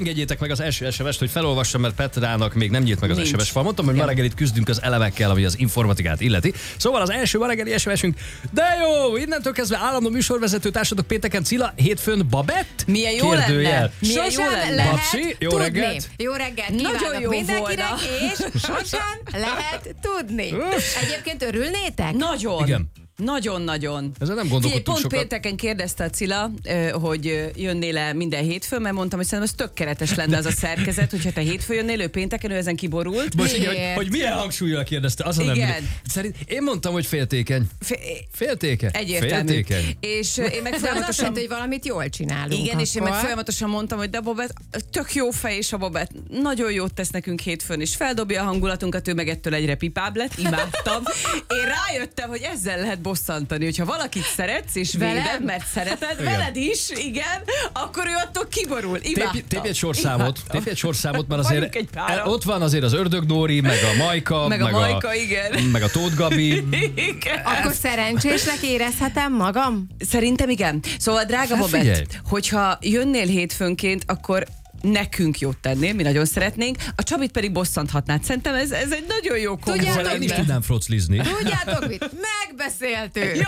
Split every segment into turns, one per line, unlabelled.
engedjétek meg az első SMS-t, hogy felolvassam, mert Petrának még nem nyílt meg az SMS fal. Mondtam, hogy ma reggel itt küzdünk az elemekkel, ami az informatikát illeti. Szóval az első ma reggeli SMS-ünk. De jó, innentől kezdve állandó műsorvezető társadok pénteken Cilla, hétfőn Babett?
Milyen jó lenne.
Milyen jó lenne.
Babsi, jó reggelt.
Jó reggelt
Nagyon jó
mindenkinek,
volna.
és sosem lehet tudni. Egyébként örülnétek?
Nagyon.
Igen.
Nagyon-nagyon.
Ezzel nem
Figyelj,
gondolkodtunk
pont
sokat.
pénteken kérdezte a Cilla, hogy jönnél-e minden hétfőn, mert mondtam, hogy szerintem ez tök keretes lenne az a szerkezet, hogyha te hétfőn jönnél, ő pénteken, ő ezen kiborult.
Most igen,
Miért?
hogy milyen hangsúlyjal kérdezte, az a nem
Igen.
mindegy. Szerint én mondtam, hogy féltékeny. Féltékeny?
Egyértelmű.
Féltékeny.
És én meg
De az azt
folyamatosan...
jelenti, hogy valamit jól csinálunk.
Igen, és én meg
akkor.
folyamatosan mondtam, hogy de Bobett, tök jó fej, és a Bobett nagyon jót tesz nekünk hétfőn, és feldobja a hangulatunkat, ő meg ettől egyre pipább lett, imádtam. Én rájöttem, hogy ezzel lehet bosszantani, hogyha valakit szeretsz, és
Velem?
véded, mert szereted,
Igen.
veled is, igen, akkor ő attól kiborul. Imádtam.
Tépj egy sorszámot, mert
Vagyunk
azért
egy páran.
ott van azért az Ördög Nóri, meg a Majka,
Meg a Majka, igen.
meg a Tóth Gabi.
Igen.
Akkor szerencsésnek érezhetem magam?
Szerintem igen. Szóval, drága
Hát figyelj.
Bobett, hogyha jönnél hétfőnként, akkor nekünk jót tennél, mi nagyon szeretnénk, a Csabit pedig bosszanthatnád. Szerintem ez egy nagyon jó kombo.
Tudjátok,
Ezzel én is
mi?
tudnám froclizni.
Tudjátok mit? Megbeszéltük.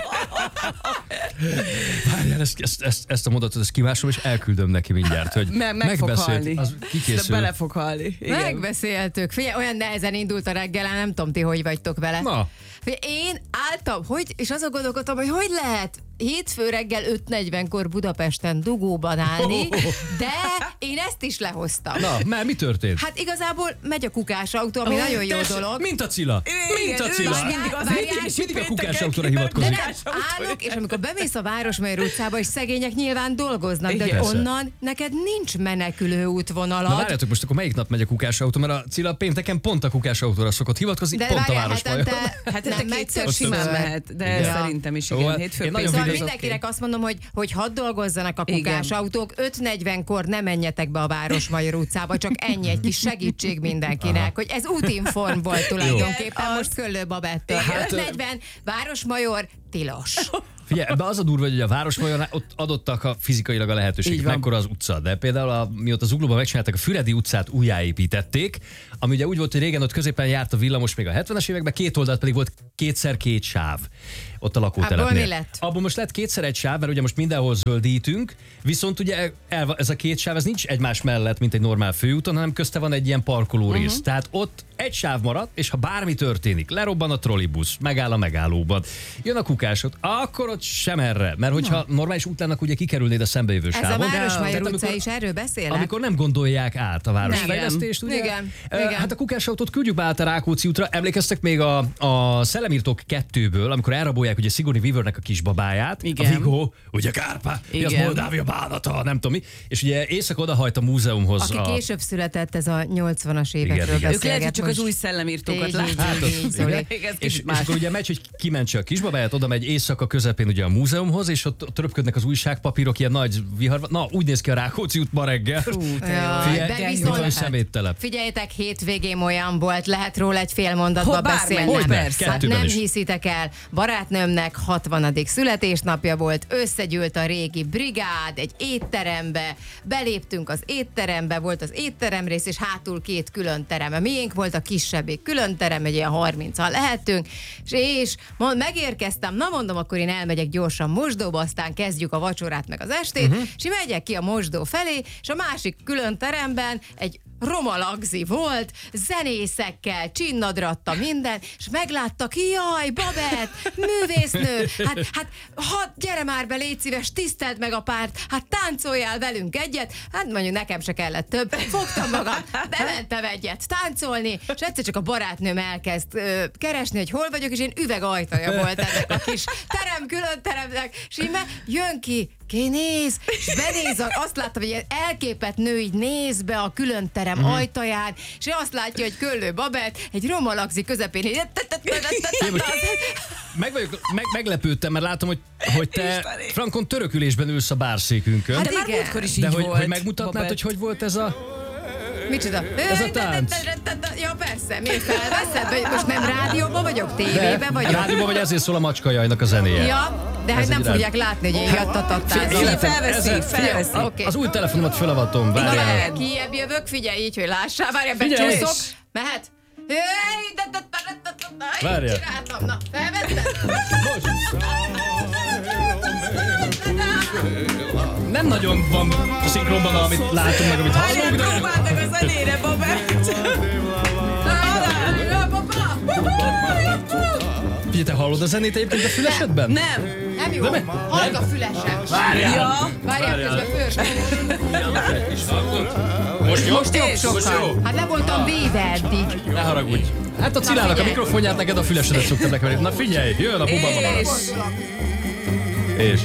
Várjál, ezt a mondatot, ezt kimásolom, és elküldöm neki mindjárt, hogy
Meg fog halni.
az
De
kikészül.
bele fog halni. Igen.
Megbeszéltük. Figyelj, olyan nehezen indult a reggel, nem tudom ti, hogy vagytok vele.
Na.
Figyelj, én álltam, és azon gondolkodtam, hogy lehet hétfő reggel 5:40-kor Budapesten dugóban állni, de én ezt is lehoztam.
Na, mert mi történt?
Hát igazából megy a kukás autó, ami nagyon jó
Tessék,
dolog.
Mint a Cilla. Mint a
ő
Cilla.
is mindig az
Mindig a kukás autóra
De
hivatkozik.
nem, állok, és amikor bemész a Városmajor utcába, és szegények nyilván dolgoznak, de hogy
Persze.
onnan neked nincs menekülő
Na
útvonalad.
várjátok, most akkor melyik nap megy a kukás autó, mert a Cilla pénteken pont a kukás autóra szokott hivatkozni,
De
pont a
várjál,
Városmajor.
Hát
nem
nem
megy
kétszer
többször.
simán mehet, de
Igen.
szerintem is
Jó,
igen.
hát
Hétfő
én nagyon
Szóval
videózok.
mindenkinek azt mondom, hogy hadd dolgozzanak a kukás
Igen.
autók, 5:40-kor ne menjetek be a Városmajor utcába, csak ennyi, egy kis segítség mindenkinek, hogy ez útinform volt tulajdonképpen,
Igen,
most Köllő Babettől.
Hát,
5:40, Városmajor, tilos.
Figyelj, ebbe az a durva, hogy a Városmajornál ott adottak fizikailag a
Így
lehetőségek,
van.
mekkora az utca. De például mióta Zuglóban megcsinálták, a Füredi utcát újjáépítették, ami ugye úgy volt, hogy régen ott középen járt a villamos még a 70-es években, két oldalt pedig volt 2x2 sáv ott a lakótelepnél.
Abból mi lett?
Abból most lett 2x1 sáv, mert ugye most mindenhol zöldítünk, viszont ugye ez a két sáv, ez nincs egymás mellett, mint egy normál főúton, hanem közte van egy ilyen parkoló rész. Tehát ott egy sáv marad, és ha bármi történik, lerobban a trollibusz, megáll a megállóban, jön a kukásod, akkor ott sem erre, mert hogyha normális útlának ugye kikerülnéd a szembejövő
Ez a
sávon.
Városmajor
Tehát
utca is erről beszélek?
amikor nem gondolják át a városfejlesztést, ugye?
Igen.
Hát a kukásautót küldjük be át a Rákóczi útra. Emlékeztek még a Szellemírtók 2-ből, amikor elrabolják ugye Sigourney Weavernek a kisbabáját,
Igen.
a Viggo, ugye Kárpát, mi az
Igen.
Moldávia bánata, nem tudom mi, és ugye éjszaka odahajt a múzeumhoz.
Aki később született, ez a 80-as
Igen,
évekről
igen.
Ők lehet, hogy csak az
most.
új szellemírtókat
Így,
látják.
így, így, Zoli.
Igen, ez
És
kicsit más.
akkor ugye megy, hogy kimentse a kisbabáját, oda megy éjszaka közepén ugye a múzeumhoz, és ott röpködnek az újságpapírok, ilyen nagy vihar. Na, úgy néz ki a Rákóczi út ma reggel.
Jaj,
Figyelj,
de
mint
viszont-
valami szeméttelep.
Figyeljetek, hétvégém olyan volt, lehet róla egy fél mondatba
Bármely,
beszélnem.
hogy persze.
Hát
Kettőben
nem
is.
hiszitek el, barátnőmnek 60. születésnapja volt, összegyűlt a régi brigád egy étterembe, beléptünk az étterembe, volt az étteremrész, és hátul két külön terem. A miénk volt a kisebbik külön terem, egy ilyen 30-al lehetünk, és megérkeztem, na mondom, akkor én elmegyek gyorsan mosdóba, aztán kezdjük a vacsorát meg az estét, és megyek ki a mosdó felé, és a másik külön teremben egy roma lagzi volt, zenészekkel, csinnadratta minden, és megláttak, jaj, Babett, művésznő, hát gyere már be, légy szíves, tiszteld meg a párt, hát táncoljál velünk egyet, hát mondjuk nekem se kellett több, fogtam magam, bementem egyet táncolni, és egyszer csak a barátnőm elkezd keresni, hogy hol vagyok, és én üvegajtaja volt ennek a kis külön teremnek, és így jön ki, néz, és benéz, azt láttam, hogy egy elképett nő így néz be a külön terem ajtaján, és azt látja, hogy Köllő Babett egy roma lagzi közepén így...
Meglepődtem, mert látom, hogy te frankon törökülésben ülsz a bárszékünkön.
Hát de már
igen.
múltkor is így
De
volt.
hogy megmutatnád, hogy volt ez a...
Micsoda?
Ez a tánc.
Ja, persze, miért felveszed? Vagy most nem rádióban vagyok, tévében vagyok?
Rádióban vagy, ezért szól a Macskajajnak a zenéje.
Ja, De hát
Ez
nem
egy
fogják látni, hogy én jattatattál.
Felveszi.
Oké.
Az új telefonomat felavatom,
Na,
várjál.
mehet, kijebb jövök, figyelj így, hogy lássál, várjál,
Figyelj!
becsúszok. Mehet?
Várjál.
Csináltam, na, felvetted?
Nem nagyon van szinkronban, amit látunk meg, amit hallunk, de...
Próbáld meg a zenére, Babett.
Figyelj, te hallod a zenét egyébként a fülesedben?
Nem.
Nem jó, hallg a fülesem.
Ja.
Várjál, közben fős.
Most jó?
Most jobb
És?
sokkal. Hát le voltam véve eddig.
Ne haragudj. Hát a Cilának a
figyelj.
mikrofonját, neked a fülesedet szoktam megvenni. Na figyelj, jön a buba mama. És?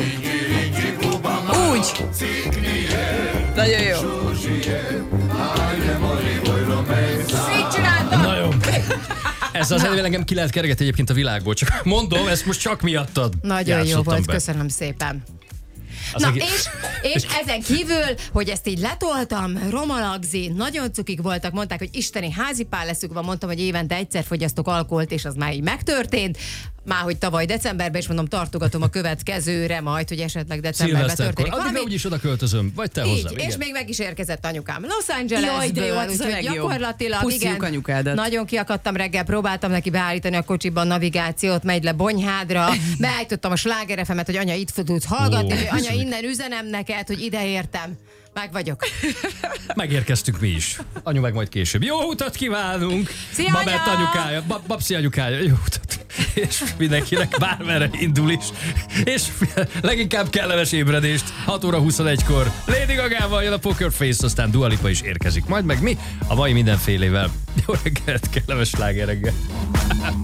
Úgy. Nagyon jó.
Így csináltam.
Na jó. Ezzel az elővel engem ki lehet kergetni egyébként a világból. Csak mondom, ezt most csak miattad.
Nagyon jó
játszottam
volt,
be.
köszönöm szépen.
Az
Na,
egész-
és ezen kívül, hogy ezt így letoltam, romalagzi, nagyon cukik voltak, mondták, hogy isteni házipál leszük van, mondtam, hogy évente egyszer fogyasztok alkoholt, és az már így megtörtént. Már hogy tavaly decemberben, és mondom, tartogatom a következőre majd, hogy esetleg decemberben
Szilveszterkor.
történik
Addigra
valami.
úgyis oda költözöm. Vagy te hozzám.
Így, és
igen.
még meg is érkezett anyukám Los
Jaj, de jó,
Angelesből,
hát ez a
úgyhogy
legjobb.
gyakorlatilag
Pusztjuk anyukádat.
nagyon kiakadtam reggel, próbáltam neki beállítani a kocsiban navigációt, megy le Bonyhádra, beállítottam a Sláger FM-et, hogy anya itt tudsz hallgatni,
Ó,
hogy anya
köszönjük.
innen üzenem neked, hogy ide értem. Meg vagyok.
Megérkeztük mi is. Anyu meg majd később. Jó utat kívánunk!
Szia,
Babett
anya!
anyukája, Babszi anyukája. Jó utat! És mindenkinek bármerre indul is. És leginkább kellemes ébredést 6 óra 21-kor. Lady Gagával jön a Poker Face, aztán Dua Lipa is érkezik. Majd meg mi a mai mindenfélével. Jó reggelt, kellemes sláger reggel.